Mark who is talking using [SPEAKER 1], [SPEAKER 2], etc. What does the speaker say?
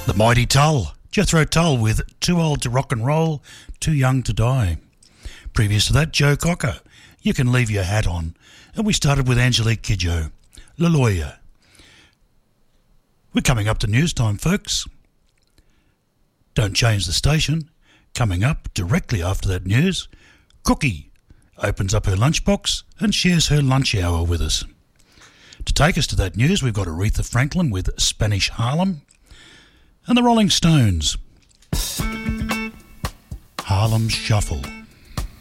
[SPEAKER 1] The Mighty Tull, Jethro Tull with Too Old to Rock and Roll, Too Young to Die. Previous to that, Joe Cocker, You Can Leave Your Hat On. And we started with Angelique Kidjo, La Lawyer. We're coming up to news time, folks. Don't change the station. Coming up directly after that news, Cookie opens up her lunchbox and shares her lunch hour with us. To take us to that news, we've got Aretha Franklin with Spanish Harlem and the Rolling Stones. Harlem Shuffle.